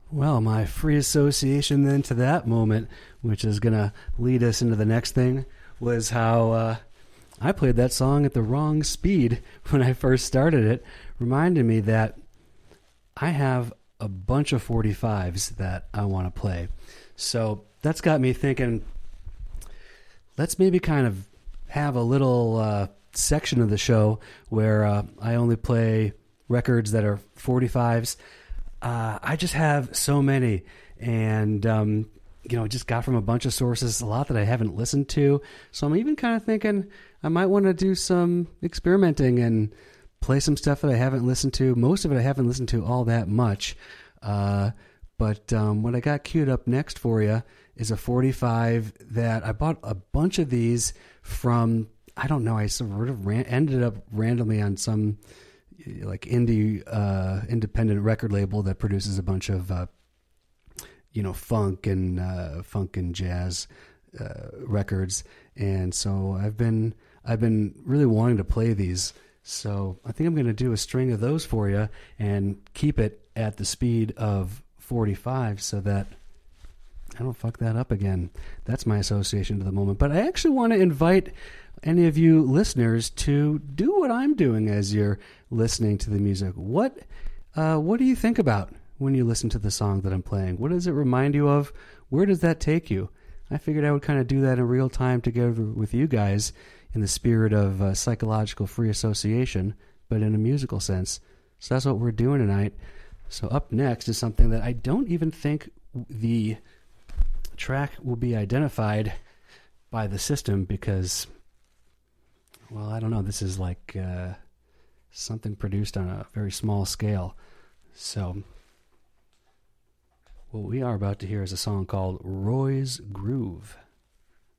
Well, my free association then to that moment, which is going to lead us into the next thing, was how I played that song at the wrong speed when I first started it, reminded me that I have a bunch of 45s that I want to play. So that's got me thinking, let's maybe kind of have a little section of the show where I only play records that are 45s. I just have so many, and just got from a bunch of sources, a lot that I haven't listened to. So I'm even kind of thinking I might want to do some experimenting and play some stuff that I haven't listened to. Most of it I haven't listened to all that much. But what I got queued up next for you is a 45 that I bought a bunch of these from, I don't know, I sort of ended up randomly on some like indie independent record label that produces a bunch of funk and jazz records, and so I've been really wanting to play these. So I think I'm going to do a string of those for you and keep it at the speed of 45 so that I don't fuck that up again. That's my association to the moment. But I actually want to invite any of you listeners to do what I'm doing as you're listening to the music. What do you think about when you listen to the song that I'm playing? What does it remind you of? Where does that take you? I figured I would kind of do that in real time together with you guys in the spirit of psychological free association, but in a musical sense. So that's what we're doing tonight. So up next is something that I don't even think the track will be identified by the system because, well, I don't know. This is like something produced on a very small scale. So what we are about to hear is a song called Roy's Groove.